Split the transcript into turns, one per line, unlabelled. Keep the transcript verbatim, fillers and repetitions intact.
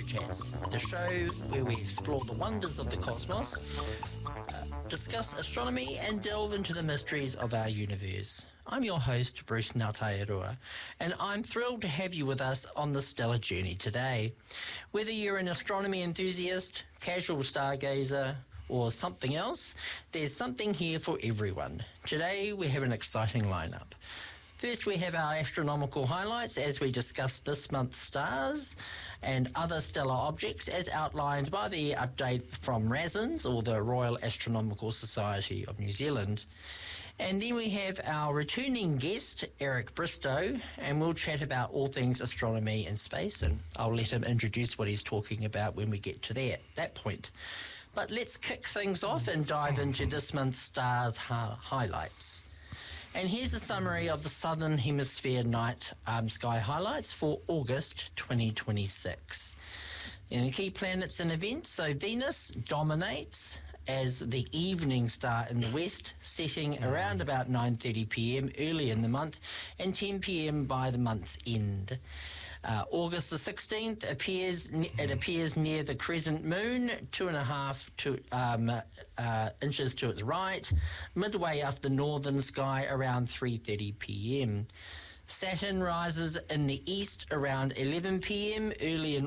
Chats, the show where we explore the wonders of the cosmos, uh, discuss astronomy and delve into the mysteries of our universe. I'm your host, Bruce Nautairua, and I'm thrilled to have you with us on the stellar journey today. Whether you're an astronomy enthusiast, casual stargazer, or something else, there's something here for everyone. Today we have an exciting lineup. First, we have our astronomical highlights as we discuss this month's stars and other stellar objects as outlined by the update from RASINS, or the Royal Astronomical Society of New Zealand. And then we have our returning guest, Eric Bristow, and we'll chat about all things astronomy and space, and I'll let him introduce what he's talking about when we get to that, that point. But let's kick things off and dive into this month's stars ha- highlights. And here's a summary of the Southern Hemisphere night um, sky highlights for August twenty twenty-six. And the key planets and events, so Venus dominates as the evening star in the west, setting around about nine thirty p.m. early in the month and ten p.m. by the month's end. Uh, August the sixteenth appears it appears near the crescent moon, two and a half to um, uh, inches to its right, midway up the northern sky around three thirty p.m. Saturn rises in the east around eleven p.m. early in